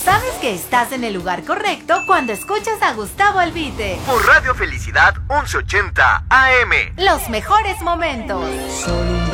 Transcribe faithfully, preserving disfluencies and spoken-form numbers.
Sabes que estás en el lugar correcto cuando escuchas a Gustavo Albite. Por Radio Felicidad once ochenta A M. Los mejores momentos. Solo un